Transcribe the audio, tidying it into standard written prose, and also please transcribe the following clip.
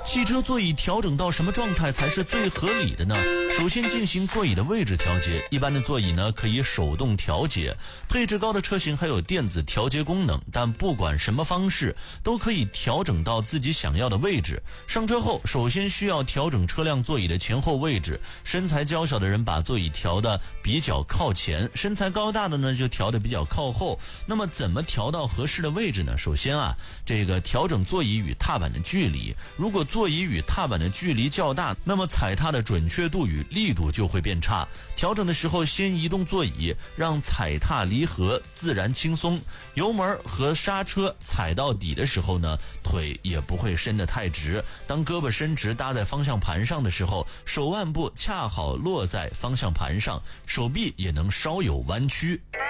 汽车座椅调整到什么状态才是最合理的呢？首先进行座椅的位置调节，一般的座椅呢可以手动调节，配置高的车型还有电子调节功能，但不管什么方式都可以调整到自己想要的位置。上车后首先需要调整车辆座椅的前后位置，身材娇小的人把座椅调得比较靠前，身材高大的呢就调得比较靠后。那么怎么调到合适的位置呢？首先这个调整座椅与踏板的距离，如果座椅与踏板的距离较大，那么踩踏的准确度与力度就会变差。调整的时候先移动座椅，让踩踏离合自然轻松，油门和刹车踩到底的时候呢，腿也不会伸得太直。当胳膊伸直搭在方向盘上的时候，手腕部恰好落在方向盘上，手臂也能稍有弯曲。